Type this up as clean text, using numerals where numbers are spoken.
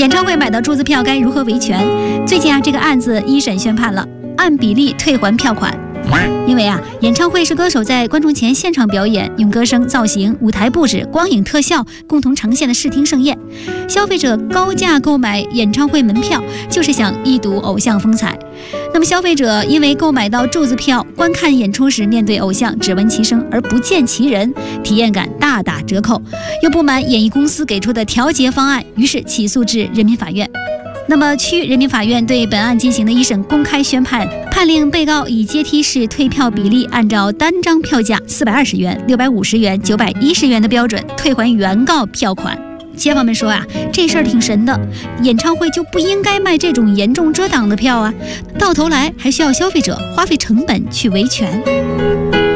演唱会买到柱子票该如何维权？最近这个案子一审宣判了，按比例退还票款。因为演唱会是歌手在观众前现场表演，用歌声、造型、舞台布置、光影特效共同呈现的视听盛宴。消费者高价购买演唱会门票，就是想一睹偶像风采。那么消费者因为购买到柱子票，观看演出时面对偶像，只闻其声而不见其人，体验感大打折扣，又不满演艺公司给出的调节方案，于是起诉至人民法院。那么区人民法院对本案进行的一审公开宣判，判令被告以阶梯式退票比例，按照单张票价420元、650元、910元的标准退还原告票款。街坊们说这事儿挺神的，演唱会就不应该卖这种严重遮挡的票到头来还需要消费者花费成本去维权。